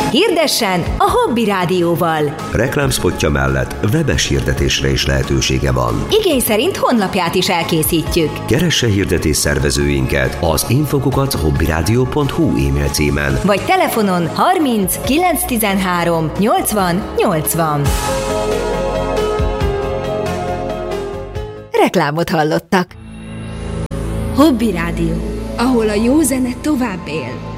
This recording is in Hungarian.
Hirdessen a Hobby Rádióval. Reklámspotja mellett webes hirdetésre is lehetősége van. Igény szerint honlapját is elkészítjük. Keresse hirdetés szervezőinket az info@hobbyradio.hu e-mail címen. Vagy telefonon 30 913 80 80. Reklámot hallottak. Hobby Rádió, ahol a jó zene tovább él.